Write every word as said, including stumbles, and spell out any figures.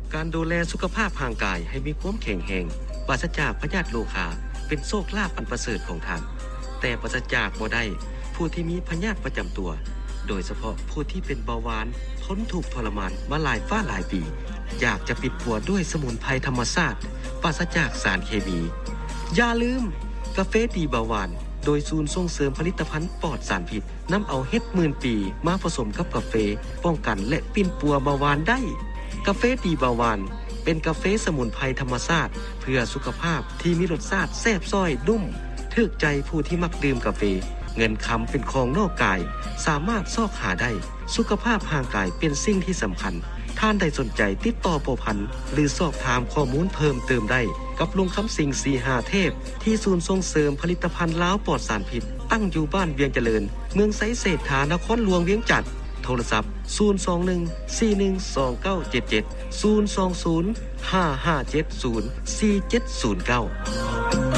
การดูแลสุขภาพร่างกายให้มีความแข็งแรงปราศจากพยาธิโรคาเป็นโชคลาภอันประเสริฐของท่านแต่ปราศจากบ่ได้ผู้ที่มีพยาธิประจำตัวโดยเฉพาะผู้ที่เป็นเบาหวานทนทุกข์ทรมานมาหลายฟ้าหลายปีอยากจะปิดปัวด้วยสมุนไพรธรรมชาติปราศจากสารเคมีอย่าลืมกาแฟดีเบาหวานโดยศูนย์ส่งเสริมผลิตภัณฑ์ปลอดสารพิษนำเอาเห็ดหมื่นปีมาผสมกับกาแฟป้องกันและปิ้นปัวเบาหวานได้กาแฟดีเบาหวานเป็นกาแฟสมุนไพรธรรมชาติเพื่อสุขภาพที่มีรสชาติแซ่บซ้อยนุ่มถึกใจผู้ที่มักดื่มกาแฟเงินคำเป็นของนอกกายสามารถซอกหาได้สุขภาพร่างกายเป็นสิ่งที่สำคัญท่านใดสนใจติดต่อโปรพันธ์หรือสอบถามข้อมูลเพิ่มเติมได้กับลุงคำสิงสีหาเทพที่ศูนย์ส่งเสริมผลิตภัณฑ์ล้าวปลอดสารพิษตั้งอยู่บ้านเวียงเจริญเมืองไสเศรษฐานครหลวงเวียงจันทน์โทรศัพท์ศูนย์ สอง หนึ่ง สี่ หนึ่ง สอง เก้า เจ็ด เจ็ด ศูนย์ สอง ศูนย์ ห้า ห้า เจ็ด ศูนย์ สี่ เจ็ด ศูนย์ เก้า